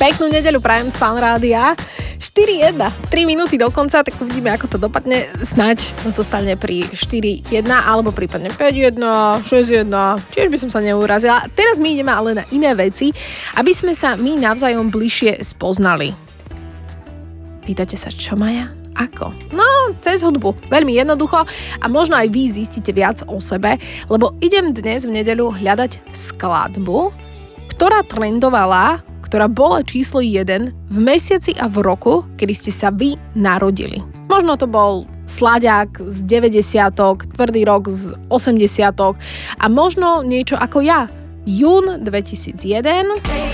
Peknú nedeľu prajem z Fan Rádia. 4-1, 3 minúty do konca, tak uvidíme, ako to dopadne. Snaď to zostane pri 4-1, alebo prípadne 5-1, 6-1, tiež by som sa neurazila. Teraz my ideme ale na iné veci, aby sme sa my navzájom bližšie spoznali. Pýtate sa, čo Maja? Ako? No, cez hudbu. Veľmi jednoducho a možno aj vy zistíte viac o sebe, lebo idem dnes v nedeľu hľadať skladbu, ktorá trendovala, ktorá bola číslo 1 v mesiaci a v roku, kedy ste sa vy narodili. Možno to bol slaďák z 90-tok, tvrdý rok z 80-tok a možno niečo ako ja. Jún 2001